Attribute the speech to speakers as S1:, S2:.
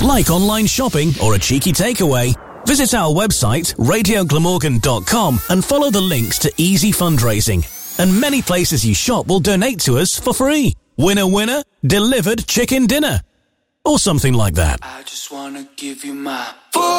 S1: Like online shopping or a cheeky takeaway? Visit our website, radioglamorgan.com, and follow the links to easy fundraising. And many places you shop will donate to us for free. Winner, winner, delivered chicken dinner. Or something like that.
S2: I just wanna give you my